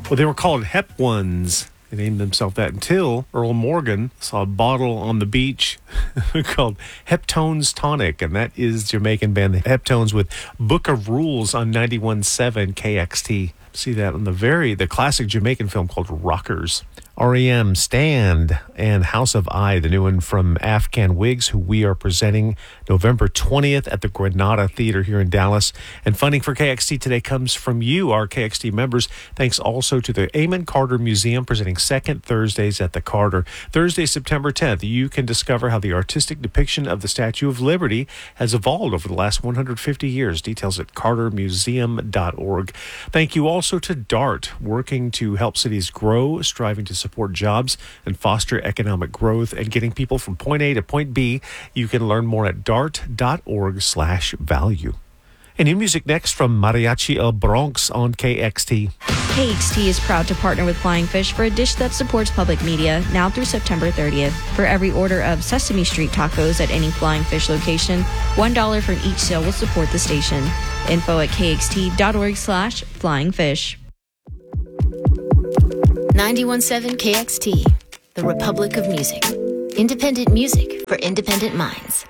Well, they were called Hep Ones. They named themselves that until Earl Morgan saw a bottle on the beach called Heptones Tonic, and that is Jamaican band the Heptones with Book of Rules on 91.7 KXT. See that on the classic Jamaican film called Rockers. REM, Stand, and House of I, the new one from Afghan Wigs, who we are presenting November 20th at the Granada Theater here in Dallas. And funding for KXT today comes from you, our KXT members. Thanks also to the Amon Carter Museum, presenting second Thursdays at the Carter. Thursday, September 10th, you can discover how the artistic depiction of the Statue of Liberty has evolved over the last 150 years. Details at cartermuseum.org. Thank you also to DART, working to help cities grow, striving to support jobs and foster economic growth, and getting people from point A to point B. You can learn more at dart.org/value. And new music next from Mariachi El Bronx on KXT. KXT is proud to partner with Flying Fish for a dish that supports public media now through September 30th. For every order of Sesame Street tacos at any Flying Fish location, $1 from each sale will support the station. Info at kxt.org/flyingfish. 91.7 KXT, the Republic of Music. Independent music for independent minds.